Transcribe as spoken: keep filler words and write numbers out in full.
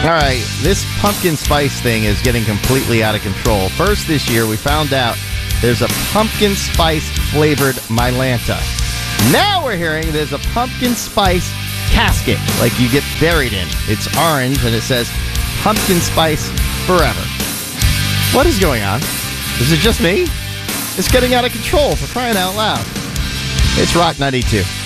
All right, this pumpkin spice thing is getting completely out of control. First this year, we found out there's a pumpkin spice flavored Mylanta. Now we're hearing there's a pumpkin spice casket, like you get buried in. It's orange, and it says pumpkin spice forever. What is going on? Is it just me? It's getting out of control, for crying out loud. It's Rock ninety-two.